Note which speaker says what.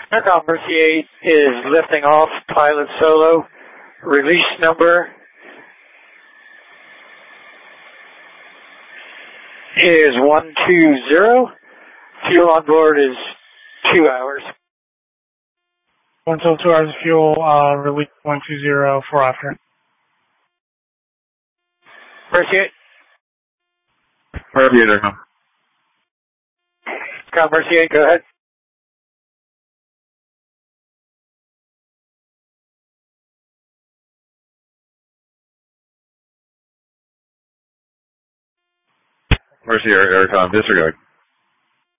Speaker 1: Aircom Mercy 8 is lifting off, pilot solo. Release number is 120. Fuel on board is 2 hours.
Speaker 2: Until 2 hours of fuel, release 120 for after.
Speaker 1: Mercy 8.
Speaker 3: Mercy 8, Aircom.
Speaker 1: Aircom Mercy 8, go ahead.
Speaker 3: Mercy Aircom, disregard.